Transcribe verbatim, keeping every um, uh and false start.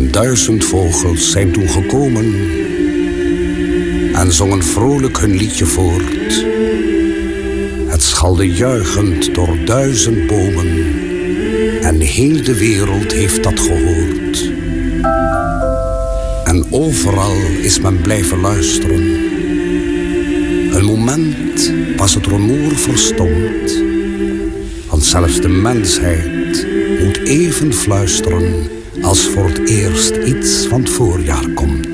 En duizend vogels zijn toen gekomen en zongen vrolijk hun liedje voort. Het schalde juichend door duizend bomen en heel de wereld heeft dat gehoord. En overal is men blijven luisteren. Een moment was het rumoer verstomd, want zelfs de mensheid moet even fluisteren als voor het eerst iets van het voorjaar komt.